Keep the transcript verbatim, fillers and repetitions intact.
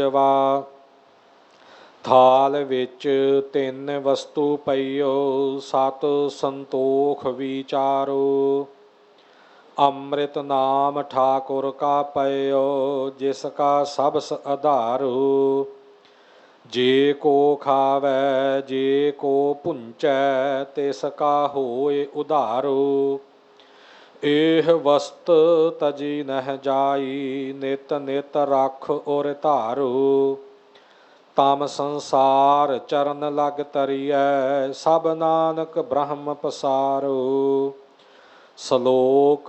ਵਾ ਥਾਲ ਵਿੱਚ ਤਿੰਨ ਵਸਤੂ ਪਈਓ, ਸਤ ਸੰਤੋਖ ਵਿਚਾਰੋ। ਅੰਮ੍ਰਿਤ ਨਾਮ ਠਾਕੁਰ ਕਾ ਪਇਓ, ਜਿਸ ਕਾ ਸਬਸ ਆਧਾਰੋ। ਜੇ ਕੋ ਖਾਵੈ ਜੇ ਕੋ ਭੁੰਚੈ, ਤਿਸ ਕਾ ਹੋਏ ਉਧਾਰੋ। ਇਹ ਵਸਤ ਤਜੀ ਨਹਿ ਜਾਈ, ਨਿਤ ਨਿਤ ਰਖ ਔਰ ਧਾਰੋ। ਤਮ ਸੰਸਾਰ ਚਰਨ ਲਗ ਤਰੀਐ, ਸਭ ਨਾਨਕ ਬ੍ਰਹਮ ਪਸਾਰੋ। ਸ਼ਲੋਕ